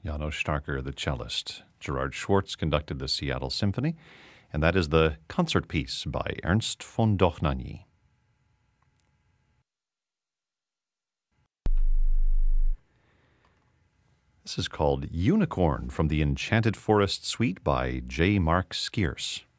Janos Starker, the cellist. Gerard Schwartz conducted the Seattle Symphony, and that is the concert piece by Ernst von Dohnanyi. This is called Unicorn from the Enchanted Forest Suite by J. Mark Skeers.